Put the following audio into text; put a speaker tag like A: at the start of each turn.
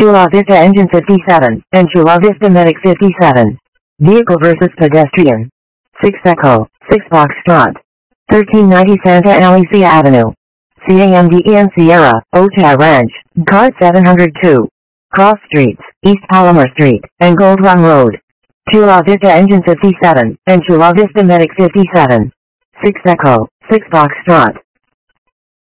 A: Chula Vista Engine 57, and Chula Vista Medic 57. Vehicle versus pedestrian. 6 Echo, 6 Foxtrot. 1390 Santa Alicia Avenue. CAMDEN Sierra, Otay Ranch, Card 702. Cross Streets, East Palomar Street, and Gold Run Road. Chula Vista Engine 57, and Chula Vista Medic 57. 6 Echo, 6 Foxtrot.